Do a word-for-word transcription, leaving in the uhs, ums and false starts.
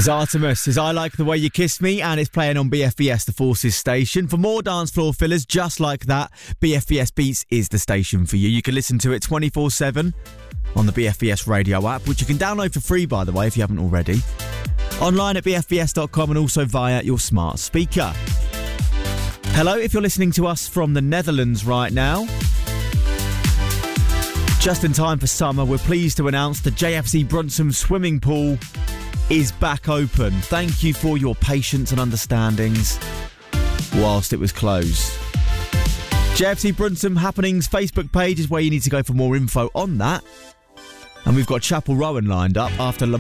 It's Artemis, as I Like the Way You Kissed Me, and it's playing on B F B S, the Forces station. For more dance floor fillers just like that, B F B S Beats is the station for you. You can listen to it twenty-four seven on the B F B S radio app, which you can download for free, by the way, if you haven't already. Online at b f b s dot com and also via your smart speaker. Hello, if you're listening to us from the Netherlands right now. Just in time for summer, we're pleased to announce the J F C Brunssum swimming pool is back open. Thank you for your patience and understandings whilst it was closed. J F C Brunssum Happenings Facebook page is where you need to go for more info on that. And we've got Chapel Rowan lined up after Le